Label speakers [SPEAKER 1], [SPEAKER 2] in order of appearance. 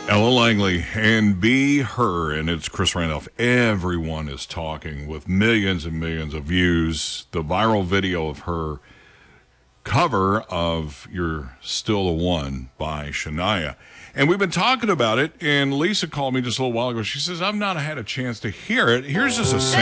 [SPEAKER 1] Ella Langley and Be Her, and it's Chris Randolph. Everyone is talking with millions and millions of views. The viral video of her cover of You're Still the One by Shania. And we've been talking about it, and Lisa called me just a little while ago. She says, I've not had a chance to hear it. Here's just a